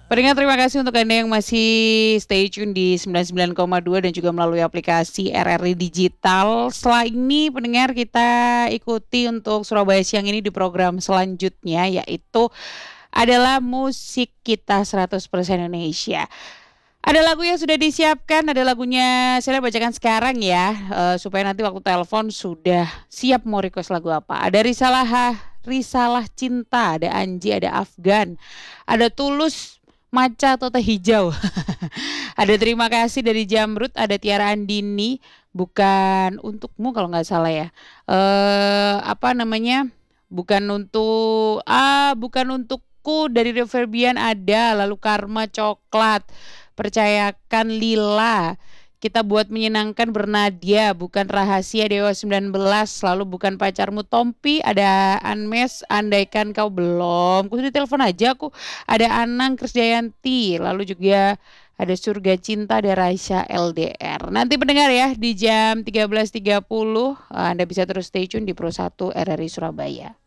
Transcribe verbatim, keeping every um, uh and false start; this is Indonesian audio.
Pendengar terima kasih untuk Anda yang masih stay tune di sembilan puluh sembilan koma dua dan juga melalui aplikasi R R I Digital. Setelah ini pendengar kita ikuti untuk Surabaya Siang ini di program selanjutnya yaitu adalah musik kita seratus persen Indonesia. Ada lagu yang sudah disiapkan, ada lagunya saya bacakan sekarang ya, eh, supaya nanti waktu telepon sudah siap mau request lagu apa. Ada Risalah, Risalah Cinta, ada Anji, ada Afgan, ada Tulus, Maca atau Teh Hijau. Ada Terima Kasih dari Jamrud, ada Tiara Andini, bukan untukmu kalau nggak salah ya. Eh apa namanya? Bukan untuk ah bukan untukku dari Rio Febrian ada, lalu Karma Coklat. Percayakan Lila. Kita buat menyenangkan bernadia, bukan rahasia Dewa sembilan belas, lalu bukan pacarmu Tompi, ada Anmes, andaikan kau belum. Aku sudah telepon aja aku. Ada Anang Krisdayanti, lalu juga ada Surga Cinta, ada Raisya L D R. Nanti pendengar ya di jam tiga belas tiga puluh Anda bisa terus stay tune di Pro satu R R I Surabaya.